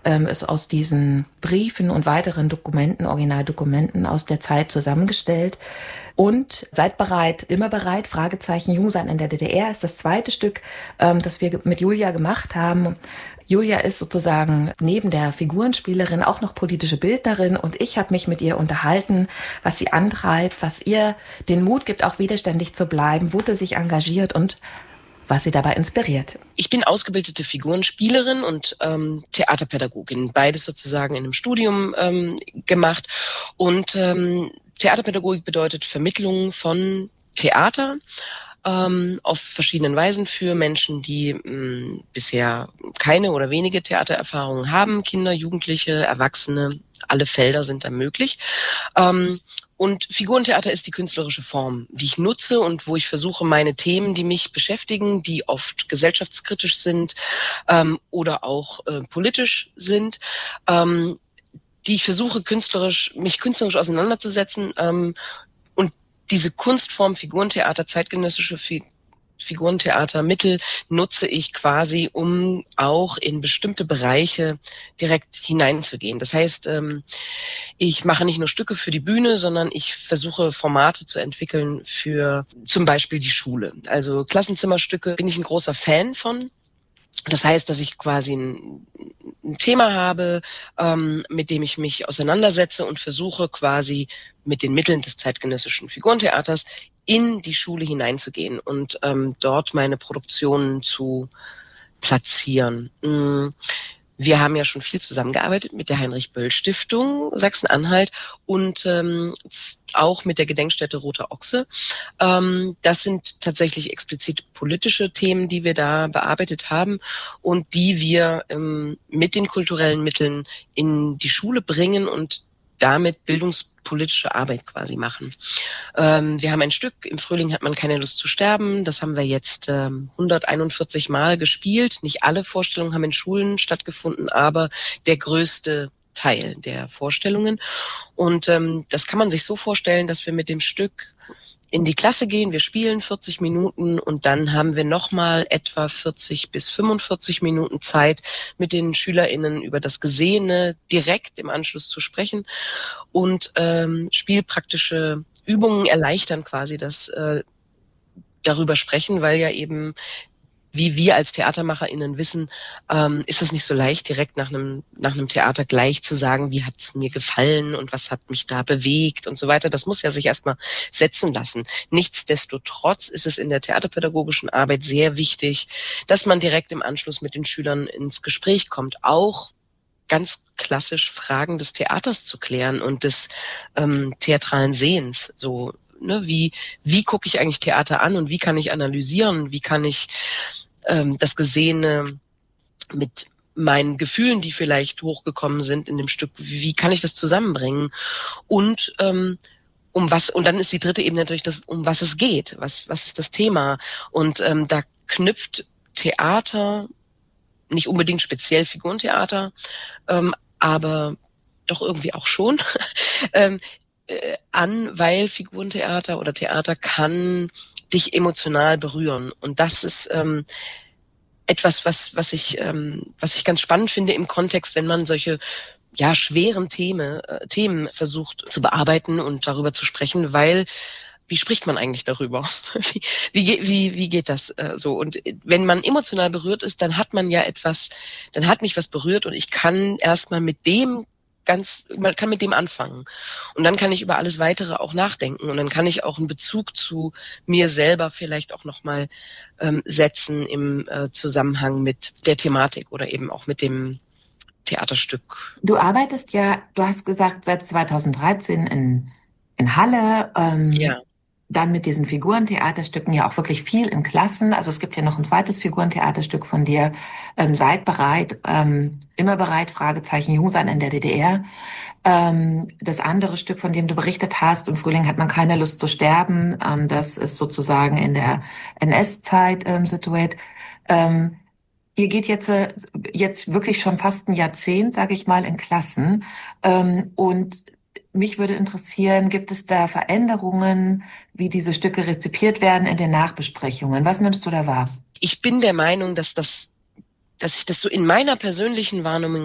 ist aus diesen Briefen und weiteren Dokumenten, Originaldokumenten aus der Zeit zusammengestellt. Und Seid bereit, immer bereit, Fragezeichen, Jungsein in der DDR ist das zweite Stück, das wir mit Julia gemacht haben. Julia ist sozusagen neben der Figurenspielerin auch noch politische Bildnerin und ich habe mich mit ihr unterhalten, was sie antreibt, was ihr den Mut gibt, auch widerständig zu bleiben, wo sie sich engagiert und was sie dabei inspiriert. Ich bin ausgebildete Figurenspielerin und Theaterpädagogin, beides sozusagen in einem Studium gemacht. Und Theaterpädagogik bedeutet Vermittlung von Theater auf verschiedenen Weisen für Menschen, die bisher keine oder wenige Theatererfahrungen haben, Kinder, Jugendliche, Erwachsene, alle Felder sind da möglich. Und Figurentheater ist die künstlerische Form, die ich nutze und wo ich versuche, meine Themen, die mich beschäftigen, die oft gesellschaftskritisch sind oder auch politisch sind, die ich versuche, mich künstlerisch auseinanderzusetzen und diese Kunstform Figurentheater, zeitgenössische Figurentheatermittel nutze ich quasi, um auch in bestimmte Bereiche direkt hineinzugehen. Das heißt, ich mache nicht nur Stücke für die Bühne, sondern ich versuche Formate zu entwickeln für zum Beispiel die Schule. Also Klassenzimmerstücke bin ich ein großer Fan von. Das heißt, dass ich quasi ein Thema habe, mit dem ich mich auseinandersetze und versuche quasi mit den Mitteln des zeitgenössischen Figurentheaters in die Schule hineinzugehen und dort meine Produktionen zu platzieren. Wir haben ja schon viel zusammengearbeitet mit der Heinrich-Böll-Stiftung Sachsen-Anhalt und auch mit der Gedenkstätte Roter Ochse. Das sind tatsächlich explizit politische Themen, die wir da bearbeitet haben und die wir mit den kulturellen Mitteln in die Schule bringen und damit bildungspolitische Arbeit quasi machen. Wir haben ein Stück, im Frühling hat man keine Lust zu sterben. Das haben wir jetzt 141 Mal gespielt. Nicht alle Vorstellungen haben in Schulen stattgefunden, aber der größte Teil der Vorstellungen. Und das kann man sich so vorstellen, dass wir mit dem Stück in die Klasse gehen, wir spielen 40 Minuten und dann haben wir nochmal etwa 40 bis 45 Minuten Zeit, mit den SchülerInnen über das Gesehene direkt im Anschluss zu sprechen und spielpraktische Übungen erleichtern quasi das darüber sprechen, weil ja eben, wie wir als TheatermacherInnen wissen, ist es nicht so leicht, direkt nach einem Theater gleich zu sagen, wie hat es mir gefallen und was hat mich da bewegt und so weiter. Das muss ja sich erstmal setzen lassen. Nichtsdestotrotz ist es in der theaterpädagogischen Arbeit sehr wichtig, dass man direkt im Anschluss mit den Schülern ins Gespräch kommt, auch ganz klassisch Fragen des Theaters zu klären und des theatralen Sehens, so. Ne, wie gucke ich eigentlich Theater an und wie kann ich analysieren, wie kann ich das Gesehene mit meinen Gefühlen, die vielleicht hochgekommen sind in dem Stück, wie kann ich das zusammenbringen und und dann ist die dritte Ebene natürlich das, um was es geht, was ist das Thema und da knüpft Theater, nicht unbedingt speziell Figurentheater, aber doch irgendwie auch schon, an, weil Figurentheater oder Theater kann dich emotional berühren. Und das ist etwas, was ich ganz spannend finde im Kontext, wenn man solche schweren Themen versucht zu bearbeiten und darüber zu sprechen, weil wie spricht man eigentlich darüber? Wie geht das so? Und wenn man emotional berührt ist, dann hat mich was berührt und ich kann erstmal man kann mit dem anfangen. Und dann kann ich über alles Weitere auch nachdenken. Und dann kann ich auch einen Bezug zu mir selber vielleicht auch nochmal setzen im Zusammenhang mit der Thematik oder eben auch mit dem Theaterstück. Du arbeitest ja, du hast gesagt, seit 2013 in Halle. Ja. Dann mit diesen Figurentheaterstücken ja auch wirklich viel in Klassen. Also es gibt ja noch ein zweites Figurentheaterstück von dir, Seid bereit, immer bereit, Fragezeichen, Jungsein in der DDR. Das andere Stück, von dem du berichtet hast, im Frühling hat man keine Lust zu sterben, das ist sozusagen in der NS-Zeit situiert. Ihr geht jetzt wirklich schon fast ein Jahrzehnt, sage ich mal, in Klassen. Und mich würde interessieren, gibt es da Veränderungen, wie diese Stücke rezipiert werden in den Nachbesprechungen? Was nimmst du da wahr? Ich bin der Meinung, dass ich das so in meiner persönlichen Wahrnehmung